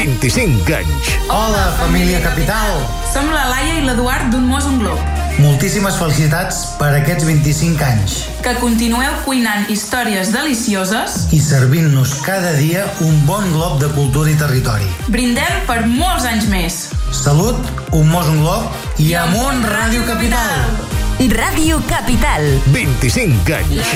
25 anys. Hola, família Capital. Som la Laia i l'Eduard d'un Mos un Glob. Moltíssimes felicitats per aquests 25 anys. Que continueu cuinant històries delicioses i servint-nos cada dia un bon glob de cultura i territori. Brindem per molts anys més. Salut, un Mos un Glob i amunt Ràdio Capital. Ràdio Capital. 25 anys.